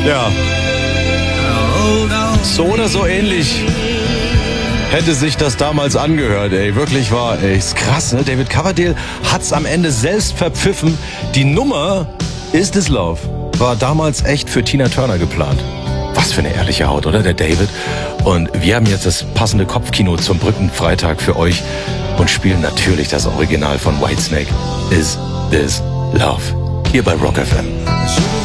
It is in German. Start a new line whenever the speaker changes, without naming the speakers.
Ja. So oder so ähnlich hätte sich das damals angehört, ey. Wirklich wahr, ey. Ist krass, ne? David Coverdale hat's am Ende selbst verpfiffen. Die Nummer Is This Love war damals echt für Tina Turner geplant. Was für eine ehrliche Haut, oder, der David? Und wir haben jetzt das passende Kopfkino zum Brückenfreitag für euch und spielen natürlich das Original von Whitesnake, Is This Love, hier bei Rock FM.